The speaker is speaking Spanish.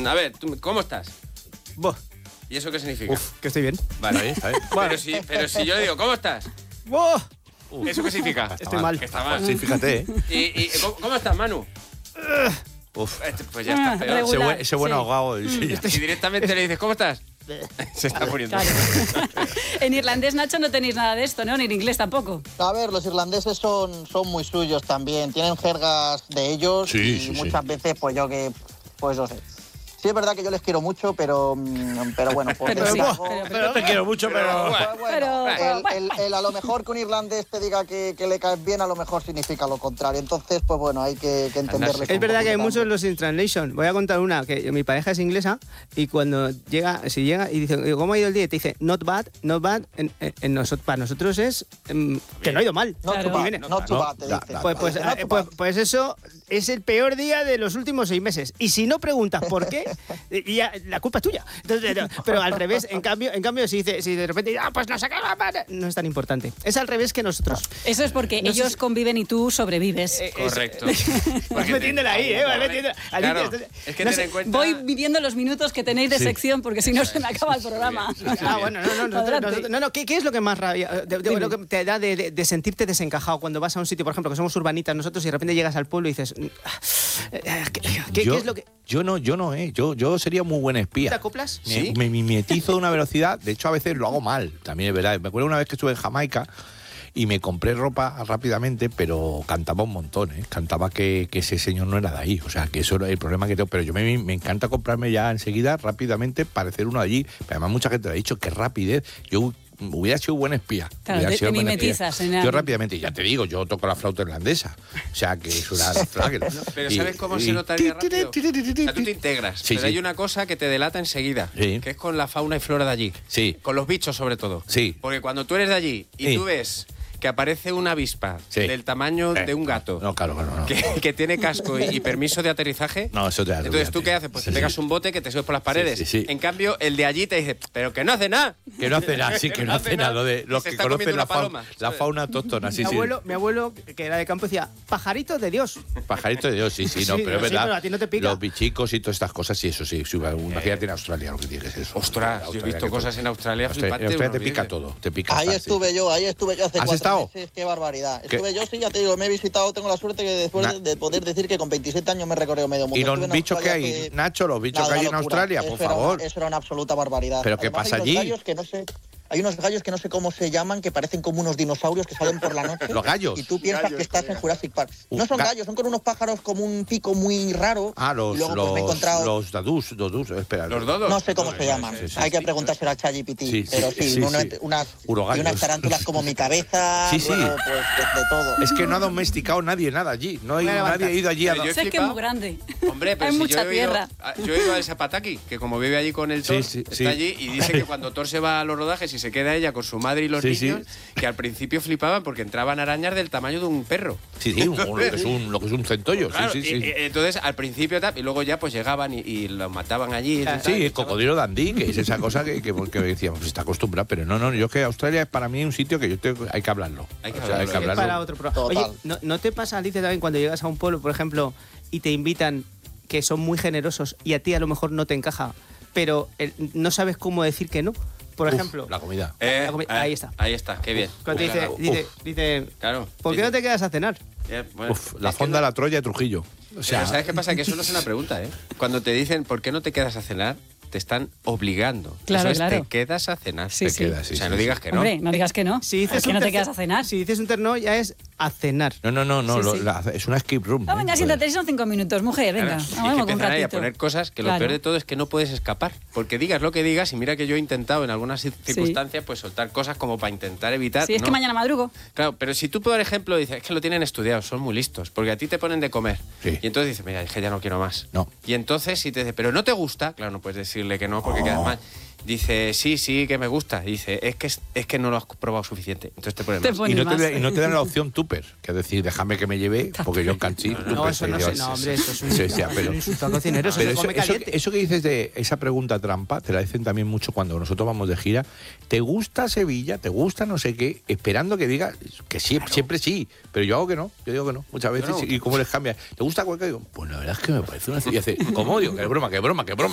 A ver, ¿cómo estás? Buah. ¿Y eso qué significa? Que estoy bien. Vale, está bien. Pero si yo digo, ¿cómo estás? Buah. ¿Eso qué significa? Estoy mal. Que está mal. Sí, fíjate, ¿Y cómo estás, Manu? Uf. Pues ya está peor. regular. Ese buen Sí. ahogado. Sí, ya. Si directamente le dices, ¿cómo estás? Se está poniendo. Claro. En irlandés, Nacho, no tenéis nada de esto, ¿no? Ni en inglés tampoco. A ver, los irlandeses son muy suyos también. Tienen jergas de ellos Sí, y sí, muchas veces, pues yo no sé. Sí es verdad que yo les quiero mucho, pero bueno. Pues Pero sí, Pero te quiero mucho, pero... El a lo mejor que un irlandés te diga que le caes bien, a lo mejor significa lo contrario. Entonces, pues bueno, hay que entenderle. Es verdad que hay muchos los in translation. Voy a contar una, que mi pareja es inglesa y cuando llega y dice, ¿cómo ha ido el día? Y te dice, not bad, para nosotros es que no ha ido mal. No Claro. too bad, te dice. Pues eso es el peor día de los últimos 6 meses. Y si no preguntas por qué, ya, la culpa es tuya. Entonces, pero al revés, en cambio si de repente, pues no sé qué, no es tan importante. Es al revés que nosotros. Eso es porque No sé ellos si- conviven y tú sobrevives. Correcto. Vas metiéndola ahí, vas metiéndola. Claro, es que No ten sé, en cuenta... Voy midiendo los minutos que tenéis de sección porque si no se me acaba el programa. Bueno, Adelante. ¿Qué es lo que más rabia, lo que te da de sentirte desencajado cuando vas a un sitio, por ejemplo, que somos urbanitas nosotros y de repente llegas al pueblo y dices, ¿qué es lo que...? Yo no, yo sería muy buen espía. ¿Te acoplas? ¿Sí? Me mimetizo de una velocidad, de hecho a veces lo hago mal, también es verdad. Me acuerdo una vez que estuve en Jamaica y me compré ropa rápidamente, pero cantaba un montón, ¿eh? Cantaba que ese señor no era de ahí, o sea, que eso era el problema que tengo, pero yo me encanta comprarme ya enseguida, rápidamente, parecer uno de allí. Pero además mucha gente me ha dicho que rapidez, yo hubiera sido buen espía. Claro, Hubiera te sido buen espía. mimetizas en Yo algo. rápidamente, ya te digo, yo toco la flauta irlandesa, o sea, que eso era... Pero ¿sabes cómo se notaría rápido? O sea, tú te integras, Sí, pero sí. hay una cosa que te delata enseguida, Sí. que es con la fauna y flora de allí. Sí. Con los bichos, sobre todo. Sí. Porque cuando tú eres de allí y Sí. tú ves que aparece una avispa Sí. del tamaño de un gato, No, claro, no. que tiene casco y permiso de aterrizaje, No, eso te entonces ¿tú qué haces? Pues Sí, te pegas sí. un bote que te subes por las paredes. sí. En cambio, el de allí te dice, pero que no hace nada. Que no hace nada, sí, que no hace nada. Lo de los Se que está conocen comiendo la una paloma, la ¿sabes? fauna autóctona, sí, sí. Mi abuelo, que era de campo, decía, pajaritos de Dios. Pajarito de Dios, sí, no, Sí, pero es sí, verdad. pero a ti no te pica. Los bichicos y todas estas cosas, sí, eso sí. Imagínate en Australia lo que tienes eso. Ostras, yo he Australia, visto que cosas todo. en Australia En flipantes. Australia te horribles. pica todo, te pica. Ahí sí. estuve yo hace ¿Has 4 estado? meses, qué barbaridad. ¿Qué? Estuve yo, sí, ya te digo, me he visitado, tengo la suerte que después Na- de poder decir que con 27 años me he recorrido medio mundo. ¿Y los Estuve en bichos que Australia hay, Nacho, los bichos que hay en locura. Australia, por Eso era favor? eso era una absoluta barbaridad. ¿Pero qué Además, pasa allí? Hay unos gallos que no sé cómo se llaman, que parecen como unos dinosaurios que salen por la noche. ¿Los gallos? Y tú piensas que estás en Jurassic Park. No son Ga- gallos, son con unos pájaros como un pico muy raro. Ah, Y luego, pues, me he encontrado... los dadús, espera. Los dodos. No sé cómo se llaman. sí, sí, Hay que sí. preguntárselo a ChatGPT. Sí, pero sí, sí, sí, sí. unas Urogallos. tarántulas como mi cabeza. Sí, sí. luego, pues de todo. Es que no ha domesticado nadie nada allí. Levanta. Nadie ha ido allí a... Pero yo Sé que es flipado. muy grande. Hombre, pero Hay si mucha yo he ido- tierra. Yo he ido a Zapataki, que como vive allí con el Thor, Sí, está sí. allí y dice que cuando Thor se va a los rodajes y se queda ella con su madre y los Sí, sí. niños, que al principio flipaban porque entraban arañas del tamaño de un perro. Sí, lo que es un centollo, Claro, sí. entonces al principio y luego ya pues llegaban y lo mataban allí. Sí, el cocodrilo Dundee, que es esa cosa que decíamos, pues está acostumbrado, pero no, yo que Australia es para mí un sitio que hay que hablarlo. Hay que O sea, hablarlo. Para otro programa. Total. Oye, ¿no te pasa, Alicia, también cuando llegas a un pueblo, por ejemplo, y te invitan, que son muy generosos y a ti a lo mejor no te encaja, pero no sabes cómo decir que no? Por ejemplo, La comida. ahí está. Ahí está, qué bien. Cuando te Claro. dice, Claro. ¿por qué no te quedas a cenar? Bueno, La es que fonda, no- la Troya y Trujillo. O sea, Pero ¿sabes qué pasa? Que eso no es una pregunta, ¿eh? Cuando te dicen, ¿por qué no te quedas a cenar? Te están obligando. Claro, Eso es, claro. te quedas a cenar. Sí, te sí. quedas, sí, O sea, sí, no sí. digas que no. Hombre, no digas que no. Si dices ¿Por qué un no te tercer- quedas a cenar? Si dices un terno, ya es a cenar. No, Sí, sí. es una escape room. No, venga, ¿eh? siéntate, son 5 minutos, mujer, venga. Claro, y hay que Vamos con un empezar ahí a ratito. poner cosas que lo Claro. peor de todo es que no puedes escapar. Porque digas lo que digas, y mira que yo he intentado en algunas circunstancias pues soltar cosas como para intentar evitar. Sí, es ¿no? que mañana madrugo. Claro, pero si tú, por ejemplo, dices, es que lo tienen estudiado, son muy listos, porque a ti te ponen de comer. Sí. Y entonces dices, mira, es que ya no quiero más. No. Y entonces, si te dice, pero no te gusta, claro, no puedes decirle que no, porque quedas mal. Dice, sí, que me gusta. Dice, es que no lo has probado suficiente. Entonces te pones Te más. pones más. Y no te dan la opción tupper, que es decir, déjame que me lleve, porque yo en canchí. No, eso no sé. No, hombre, eso es un, Sí, eso es pero- un insulto al cocinero. Eso Pero se come caliente. eso que dices de esa pregunta trampa, te la dicen también mucho cuando nosotros vamos de gira. ¿Te gusta Sevilla? ¿Te gusta no sé qué? Esperando que diga que sí, siempre sí. Pero yo hago que no, yo digo que no, muchas veces. no. ¿Y cómo les cambia? ¿Te gusta cualquier? Digo, pues la verdad es que me parece una ciudad. ¿Cómo? Digo, que es broma.